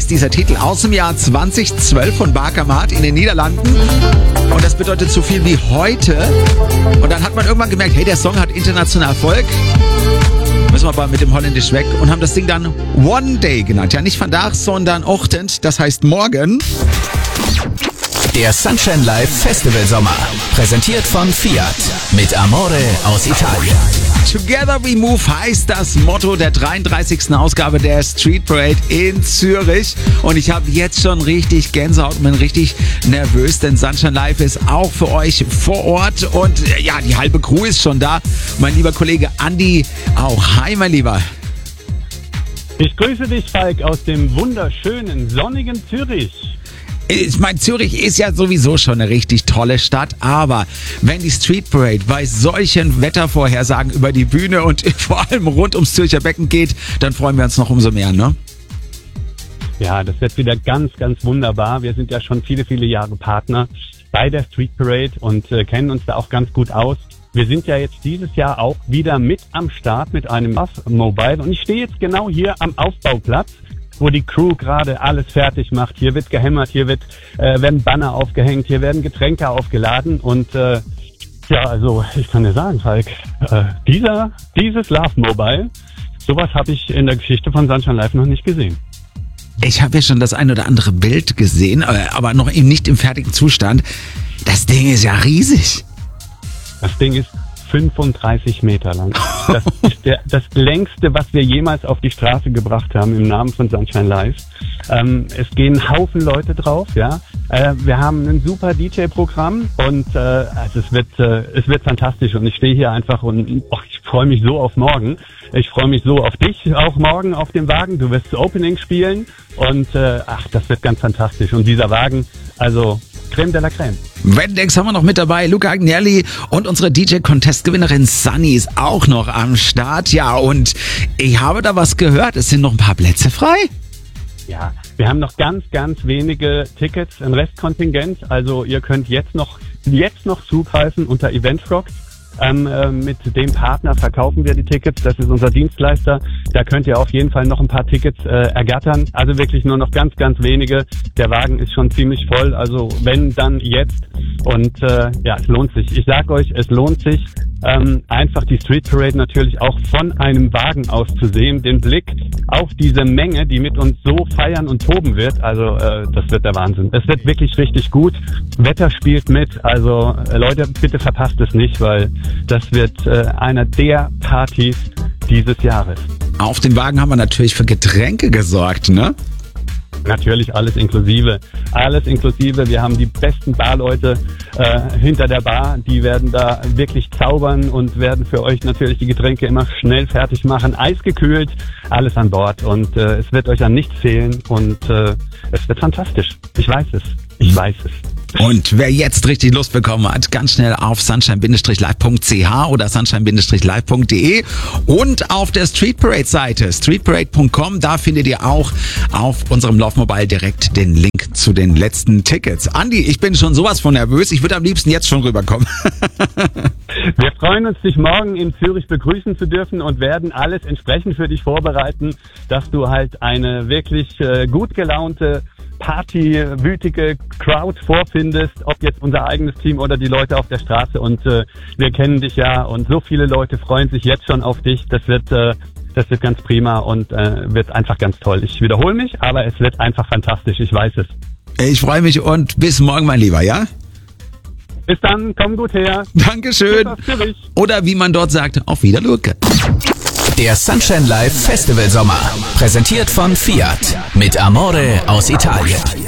heißt dieser Titel, aus dem Jahr 2012 von Bakermat in den Niederlanden. Und das bedeutet so viel wie heute. Und dann hat man irgendwann gemerkt, hey, der Song hat international Erfolg. Müssen wir aber mit dem Holländisch weg und haben das Ding dann One Day genannt. Ja, nicht vandaag, sondern ochtend, das heißt morgen. Der Sunshine Live Festival Sommer, präsentiert von Fiat, mit Amore aus Italien. Together we move heißt das Motto der 33. Ausgabe der Street Parade in Zürich. Und ich habe jetzt schon richtig Gänsehaut und bin richtig nervös, denn Sunshine Live ist auch für euch vor Ort. Und ja, die halbe Crew ist schon da. Mein lieber Kollege Andi auch. Hi, mein Lieber. Ich grüße dich, Falk, aus dem wunderschönen, sonnigen Zürich. Ich meine, Zürich ist ja sowieso schon eine richtig tolle Stadt, aber wenn die Street Parade bei solchen Wettervorhersagen über die Bühne und vor allem rund ums Zürcher Becken geht, dann freuen wir uns noch umso mehr, ne? Ja, das wird wieder ganz, ganz wunderbar. Wir sind ja schon viele, viele Jahre Partner bei der Street Parade und kennen uns da auch ganz gut aus. Wir sind ja jetzt dieses Jahr auch wieder mit am Start mit einem Love Mobile und ich stehe jetzt genau hier am Aufbauplatz, wo die Crew gerade alles fertig macht. Hier wird gehämmert, hier werden Banner aufgehängt, hier werden Getränke aufgeladen und ja, also ich kann dir sagen, Falk, dieses Love Mobile, sowas habe ich in der Geschichte von Sunshine Live noch nicht gesehen. Ich habe ja schon das ein oder andere Bild gesehen, aber noch eben nicht im fertigen Zustand. Das Ding ist ja riesig. Das Ding ist 35 Meter lang. Das ist das längste, was wir jemals auf die Straße gebracht haben im Namen von Sunshine Live. Es gehen ein Haufen Leute drauf, ja. Wir haben ein super DJ-Programm und also es wird fantastisch und ich stehe hier einfach und ich freue mich so auf morgen. Ich freue mich so auf dich auch morgen auf dem Wagen. Du wirst das Opening spielen und das wird ganz fantastisch. Und dieser Wagen, also Creme de la Creme. Wendex haben wir noch mit dabei, Luca Agnelli und unsere DJ-Contest-Gewinnerin Sunny ist auch noch am Start. Ja, und ich habe da was gehört, es sind noch ein paar Plätze frei. Ja, wir haben noch ganz, ganz wenige Tickets, ein Restkontingent. Also ihr könnt jetzt noch zugreifen unter Eventfrog. Mit dem Partner verkaufen wir die Tickets, das ist unser Dienstleister. Da könnt ihr auf jeden Fall noch ein paar Tickets ergattern. Also wirklich nur noch ganz, ganz wenige. Der Wagen ist schon ziemlich voll, also wenn, dann jetzt. Und ja, es lohnt sich. Ich sag euch, es lohnt sich, einfach die Street Parade natürlich auch von einem Wagen aus zu sehen. Den Blick auf diese Menge, die mit uns so feiern und toben wird. Also das wird der Wahnsinn. Es wird wirklich richtig gut. Wetter spielt mit. Also Leute, bitte verpasst es nicht, weil das wird einer der Partys dieses Jahres. Auf den Wagen haben wir natürlich für Getränke gesorgt, ne? Natürlich alles inklusive. Alles inklusive. Wir haben die besten Barleute hinter der Bar. Die werden da wirklich zaubern und werden für euch natürlich die Getränke immer schnell fertig machen. Eisgekühlt, alles an Bord. Und es wird euch an nichts fehlen. Und es wird fantastisch. Ich weiß es. Ich weiß es. Und wer jetzt richtig Lust bekommen hat, ganz schnell auf sunshine-live.ch oder sunshine-live.de und auf der Street Parade Seite streetparade.com, da findet ihr auch auf unserem Love Mobile direkt den Link zu den letzten Tickets. Andi, ich bin schon sowas von nervös, ich würde am liebsten jetzt schon rüberkommen. Wir freuen uns, dich morgen in Zürich begrüßen zu dürfen und werden alles entsprechend für dich vorbereiten, dass du halt eine wirklich gut gelaunte partywütige Crowd vorfindest, ob jetzt unser eigenes Team oder die Leute auf der Straße. Und wir kennen dich ja und so viele Leute freuen sich jetzt schon auf dich. Das wird ganz prima und wird einfach ganz toll. Ich wiederhole mich, aber es wird einfach fantastisch. Ich weiß es. Ich freue mich und bis morgen, mein Lieber, ja? Bis dann, komm gut her. Dankeschön. Oder wie man dort sagt, auf Wiederluke. Der Sunshine Live Festival Sommer, präsentiert von Fiat, mit Amore aus Italien.